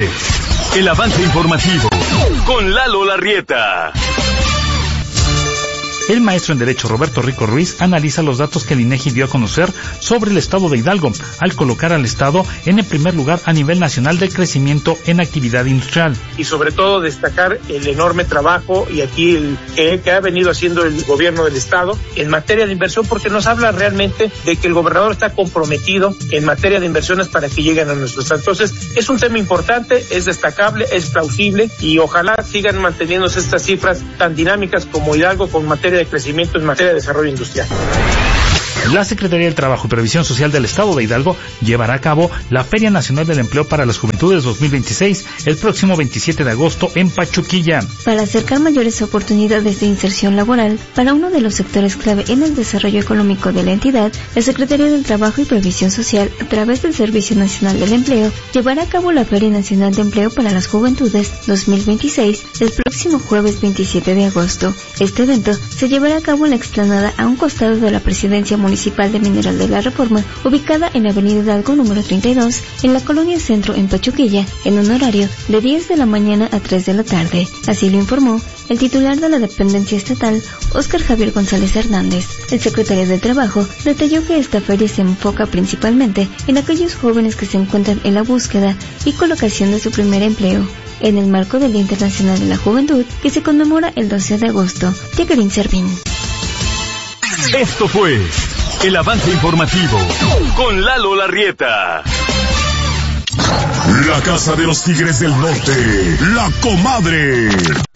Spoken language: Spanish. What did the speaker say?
El avance informativo con Lalo Larrieta. El maestro en Derecho Roberto Rico Ruiz analiza los datos que el INEGI dio a conocer sobre el estado de Hidalgo, al colocar al estado en el primer lugar a nivel nacional de crecimiento en actividad industrial. Y sobre todo destacar el enorme trabajo y aquí el que ha venido haciendo el gobierno del estado en materia de inversión, porque nos habla realmente de que el gobernador está comprometido en materia de inversiones para que lleguen a nuestro estado. Entonces, es un tema importante, es destacable, es plausible y ojalá sigan manteniéndose estas cifras tan dinámicas como Hidalgo con materia de crecimiento en materia de desarrollo industrial. La Secretaría del Trabajo y Previsión Social del Estado de Hidalgo llevará a cabo la Feria Nacional del Empleo para las Juventudes 2026 el próximo 27 de agosto en Pachuquilla. Para acercar mayores oportunidades de inserción laboral para uno de los sectores clave en el desarrollo económico de la entidad, la Secretaría del Trabajo y Previsión Social, a través del Servicio Nacional del Empleo, llevará a cabo la Feria Nacional de Empleo para las Juventudes 2026 el próximo jueves 27 de agosto. Este evento se llevará a cabo en la explanada a un costado de la Presidencia Municipal de Mineral de la Reforma, ubicada en Avenida Hidalgo número 32, en la Colonia Centro en Pachuquilla, en un horario de 10 de la mañana a 3 de la tarde. Así lo informó el titular de la dependencia estatal, Óscar Javier González Hernández. El secretario de Trabajo detalló que esta feria se enfoca principalmente en aquellos jóvenes que se encuentran en la búsqueda y colocación de su primer empleo, en el marco del Día Internacional de la Juventud, que se conmemora el 12 de agosto. Jacqueline Servín. Esto fue el avance informativo con Lalo Larrieta. La Casa de los Tigres del Norte, La Comadre.